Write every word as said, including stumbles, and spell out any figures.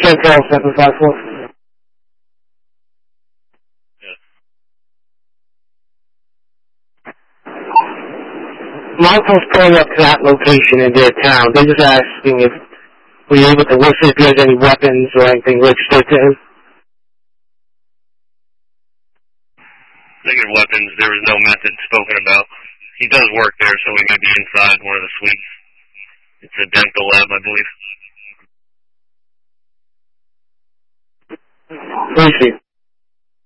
Central seven five four. Marco's pulling up to that location in their town. They're just asking if we were able to listen if he has any weapons or anything registered to him. Thinking weapons, there was no method spoken about. He does work there, so we may be inside one of the suites. It's a dental lab, I believe. Where is he?